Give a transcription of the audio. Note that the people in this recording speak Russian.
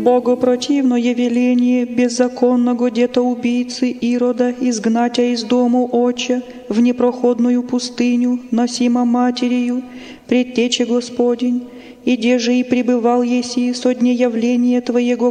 Богопротивное веление беззаконного детоубийцы Ирода изгнатя из дому отча в непроходную пустыню, носимо матерью, предтече Господень, и де же и пребывал еси со дня явления Твоего